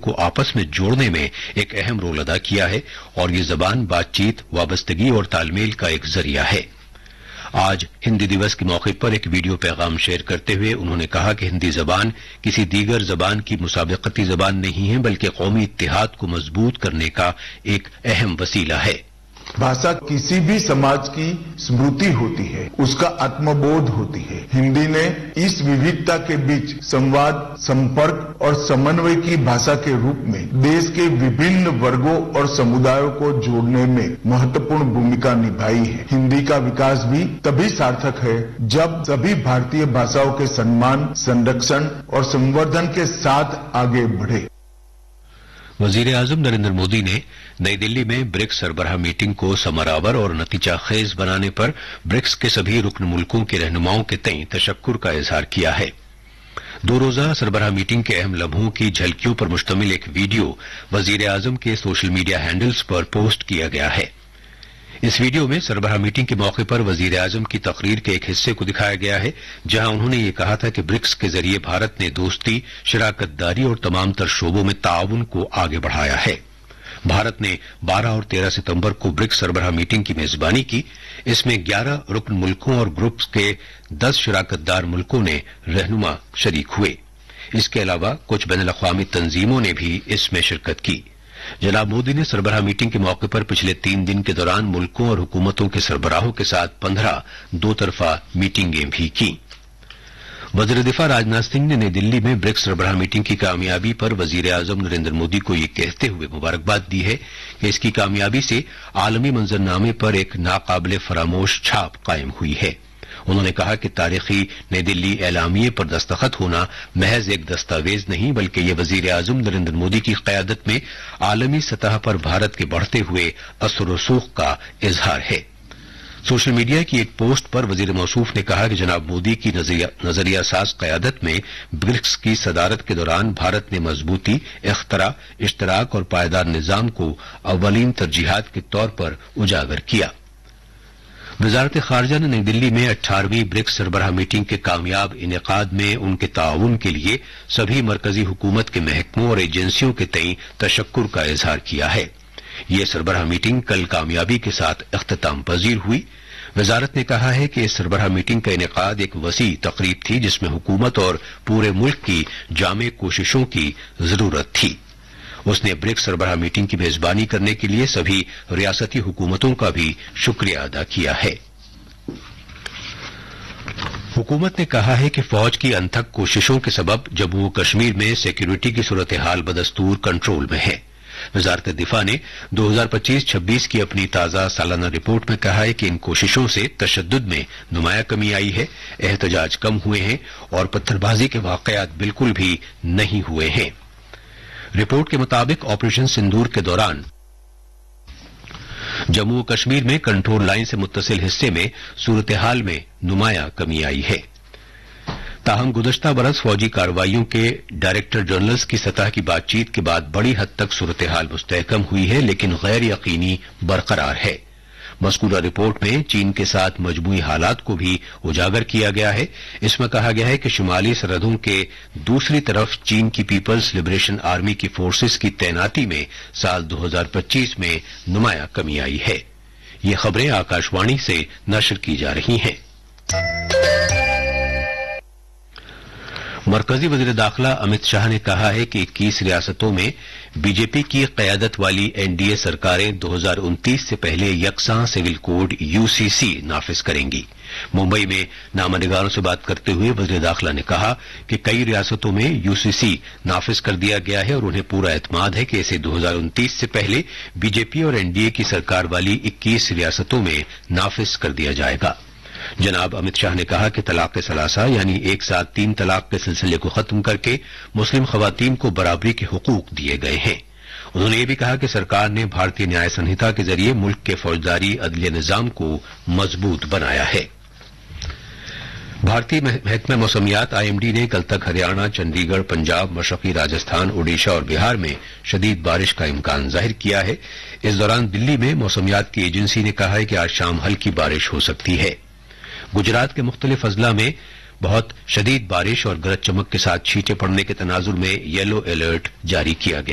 को आपस में जोड़ने में एक अहम रोल अदा किया है और ये जबान बातचीत, वाबस्तगी और तालमेल का एक जरिया है। आज हिंदी दिवस के मौके पर एक वीडियो पैगाम शेयर करते हुए उन्होंने कहा कि हिंदी जबान किसी दीगर जबान की मुसाबकती जबान नहीं है, बल्कि कौमी इत्तेहाद को मजबूत करने का एक अहम वसीला है। भाषा किसी भी समाज की स्मृति होती है, उसका आत्मबोध होती है। हिंदी ने इस विविधता के बीच संवाद, संपर्क और समन्वय की भाषा के रूप में देश के विभिन्न वर्गों और समुदायों को जोड़ने में महत्वपूर्ण भूमिका निभाई है। हिंदी का विकास भी तभी सार्थक है जब सभी भारतीय भाषाओं के सम्मान, संरक्षण और संवर्धन के साथ आगे बढ़े। वजीर आजम नरेंद्र मोदी ने नई दिल्ली में ब्रिक्स सरबराह मीटिंग को समरावर और नतीजा खेज बनाने पर ब्रिक्स के सभी रुकन मुल्कों के रहनुमाओं के तई तशक्कुर का इजहार किया है। 2 रोजा सरबराह मीटिंग के अहम लम्हों की झलकियों पर मुश्तमिल एक वीडियो वजीर आजम के सोशल मीडिया हैंडल्स पर पोस्ट किया गया है। इस वीडियो में सरबराह मीटिंग के मौके पर वजीर आजम की तकरीर के एक हिस्से को दिखाया गया है, जहां उन्होंने ये कहा था कि ब्रिक्स के जरिए भारत ने दोस्ती, शराकतदारी और तमाम तर शोबों में ताउन को आगे बढ़ाया है। भारत ने 12 और 13 सितंबर को ब्रिक्स सरबराह मीटिंग की मेजबानी की। इसमें 11 रुकन मुल्कों और ग्रुप्स के 10 शराकतदार मुल्कों ने रहनुमा शरीक हुए। इसके अलावा कुछ बैनुल-अक़वामी तंजीमों ने भी इसमें शिरकत की। जनाब मोदी ने सरबराह मीटिंग के मौके पर पिछले 3 दिन के दौरान मुल्कों और हुकूमतों के सरबराहों के साथ 15 दो-तरफा मीटिंगें भी की। वज़ीर दिफा राजनाथ सिंह ने नई दिल्ली में ब्रिक्स सरबराह मीटिंग की कामयाबी पर वजीर आजम नरेंद्र मोदी को ये कहते हुए मुबारकबाद दी है कि इसकी कामयाबी से आलमी मंजरनामे पर एक नाकाबिले फरामोश छाप कायम हुई है। उन्होंने कहा कि तारीखी नई दिल्ली एलामिये पर दस्तखत होना महज एक दस्तावेज नहीं, बल्कि ये वजीर आजम नरेंद्र मोदी की क़यादत में आलमी सतह पर भारत के बढ़ते हुए असर रसूख का इजहार है। सोशल मीडिया की एक पोस्ट पर वजीर मौसूफ ने कहा कि जनाब मोदी की नजरिया साज क़यादत में ब्रिक्स की सदारत के दौरान भारत ने मजबूती, इख्तरा, इश्तराक और पायदार निजाम को अव्वलीन तरजीहात के तौर पर उजागर किया। वजारत खारजा ने नई दिल्ली में 18वीं ब्रिक्स सरबराह मीटिंग के कामयाब इनेकाद में उनके ताउन के लिए सभी मरकजी हुकूमत के महकमों और एजेंसियों के तई तशक्कुर का इजहार किया है। ये सरबराह मीटिंग कल कामयाबी के साथ इख्तिताम पजीर हुई। वजारत ने कहा है कि इस सरबराह मीटिंग का इनेकाद एक वसी तकरीब थी, जिसमें हुकूमत और पूरे मुल्क की जामे कोशिशों की जरूरत थी। उसने ब्रिक्स सरबराह मीटिंग की मेजबानी करने के लिए सभी रियासती हुकूमतों का भी शुक्रिया अदा किया है। हुकूमत ने कहा है कि फौज की अनथक कोशिशों के सबब जम्मू कश्मीर में सिक्योरिटी की सूरत हाल बदस्तूर कंट्रोल में है। वजारत दिफा ने 2025-26 की अपनी ताजा सालाना रिपोर्ट में कहा है कि इन कोशिशों से तशद्दुद में नुमाया कमी आई है, एहतजाज कम हुए हैं और पत्थरबाजी के वाकयात बिल्कुल भी नहीं हुए हैं। रिपोर्ट के मुताबिक ऑपरेशन सिंदूर के दौरान जम्मू कश्मीर में कंट्रोल लाइन से मुत्तसिल हिस्से में सूरत हाल में नुमाया कमी आई है। ताहम गुज़श्ता बरस फौजी कार्रवाइयों के डायरेक्टर जनरल्स की सतह की बातचीत के बाद बड़ी हद तक सूरत हाल मुस्तहकम हुई है, लेकिन गैर यकीनी बरकरार है। मज़कूरा रिपोर्ट में चीन के साथ मजमूई हालात को भी उजागर किया गया है। इसमें कहा गया है कि शुमाली सरहदों के दूसरी तरफ चीन की पीपल्स लिबरेशन आर्मी की फोर्सेस की तैनाती में साल 2025 में नुमाया कमी आई है। ये खबरें आकाशवाणी से नशर की जा रही हैं। मरकजी वज़ीर दाखिला अमित शाह ने कहा है कि 21 रियासतों में बीजेपी की क़यादत वाली एनडीए सरकारें 2029 से पहले यकसां सिविल कोड यूसीसी नाफिज करेंगी। मुंबई में नामानिगारों से बात करते हुए वज़ीर दाखिला ने कहा कि कई रियासतों में यूसीसी नाफिज कर दिया गया है और उन्हें पूरा एतमाद है कि इसे 2029 से पहले बीजेपी और एनडीए की सरकार वाली 21 रियासतों में नाफिज कर दिया जाएगा। जनाब अमित शाह ने कहा कि तलाक सलासा यानी एक साथ 3 तलाक के सिलसिले को खत्म करके मुस्लिम खवातीन को बराबरी के हुकूक दिए गए हैं। उन्होंने ये भी कहा कि सरकार ने भारतीय न्याय संहिता के जरिए मुल्क के फौजदारी अदलिया निजाम को मजबूत बनाया है। भारतीय महकमा मौसमियात आईएमडी ने कल तक हरियाणा, चंडीगढ़, पंजाब, मशरकी राजस्थान, ओडिशा और बिहार में शदीद बारिश का इम्कान जाहिर किया है। इस दौरान दिल्ली में मौसमियात की एजेंसी ने कहा है कि आज शाम हल्की बारिश हो सकती है। गुजरात के मुख्तलिफ अजला में बहुत शदीद बारिश और गरज चमक के साथ छींटे पड़ने के तनाजुर में येलो अलर्ट जारी किया गया।